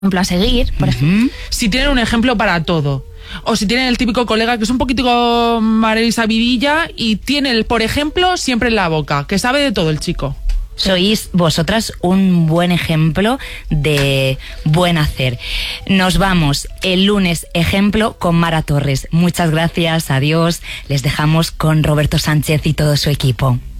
ejemplo a seguir, por ejemplo. Si tienen un ejemplo para todo. O si tienen el típico colega que es un poquitico sabidilla y tiene, por ejemplo, siempre en la boca, que sabe de todo el chico. Sois vosotras un buen ejemplo de buen hacer. Nos vamos el lunes, ejemplo, con Mara Torres. Muchas gracias, adiós. Les dejamos con Roberto Sánchez y todo su equipo.